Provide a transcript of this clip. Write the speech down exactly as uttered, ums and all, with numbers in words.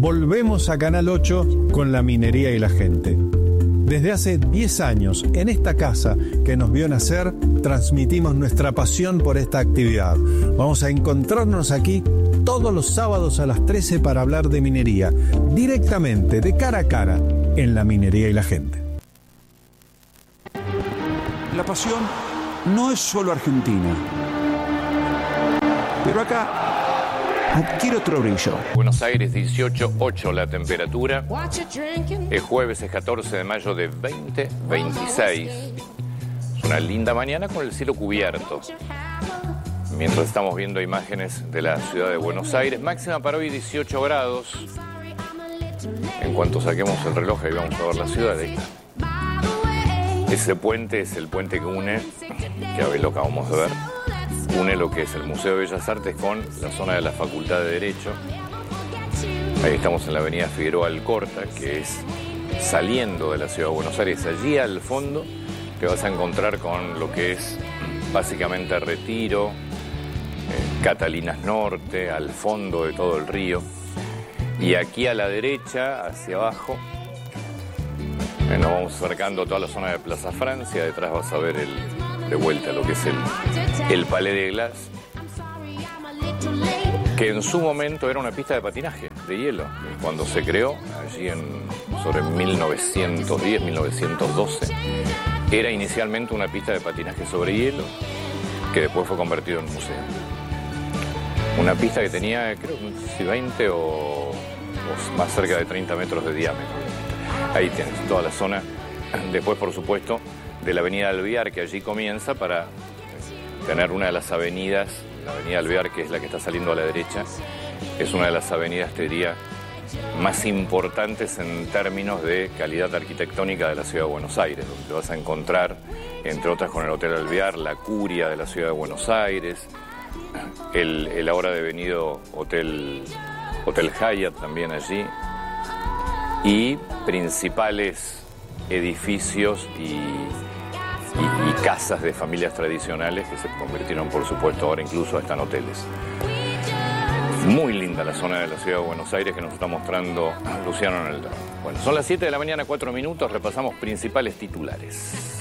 volvemos a Canal ocho con la minería y la gente. Desde hace diez años, en esta casa que nos vio nacer, transmitimos nuestra pasión por esta actividad. Vamos a encontrarnos aquí todos los sábados a las trece para hablar de minería, directamente, de cara a cara, en La Minería y la Gente. La pasión no es solo argentina, pero acá adquiere otro brillo. Buenos Aires, dieciocho ocho la temperatura. El jueves es catorce de mayo de veinte veintiséis. Es una linda mañana con el cielo cubierto. Mientras estamos viendo imágenes de la ciudad de Buenos Aires, máxima para hoy dieciocho grados. En cuanto saquemos el reloj, ahí vamos a ver la ciudad. Ahí está. Ese puente es el puente que une, que a ver lo acabamos de ver, une lo que es el Museo de Bellas Artes con la zona de la Facultad de Derecho. Ahí estamos en la avenida Figueroa Alcorta, que es saliendo de la ciudad de Buenos Aires. Allí al fondo te vas a encontrar con lo que es básicamente Retiro, eh, Catalinas Norte, al fondo de todo el río. Y aquí a la derecha, hacia abajo, eh, nos vamos acercando a toda la zona de Plaza Francia. Detrás vas a ver el, de vuelta lo que es el, el Palais de Glace, que en su momento era una pista de patinaje de hielo. Cuando se creó, allí en, sobre mil novecientos diez, mil novecientos doce, era inicialmente una pista de patinaje sobre hielo, que después fue convertido en museo. Una pista que tenía, creo, si veinte o, o más cerca de treinta metros de diámetro. Ahí tienes toda la zona. Después, por supuesto, de la avenida Alvear, que allí comienza, para tener una de las avenidas, la avenida Alvear, que es la que está saliendo a la derecha, es una de las avenidas, te diría, más importantes en términos de calidad arquitectónica de la ciudad de Buenos Aires, donde te vas a encontrar, entre otras, con el Hotel Alvear, la Curia de la ciudad de Buenos Aires, el, el ahora devenido Hotel, Hotel Hyatt también allí, y principales edificios y, y, y casas de familias tradicionales que se convirtieron, por supuesto, ahora incluso hasta en hoteles. Muy linda la zona de la ciudad de Buenos Aires que nos está mostrando Luciano en el drone. Bueno, son las siete de la mañana, cuatro minutos, repasamos principales titulares.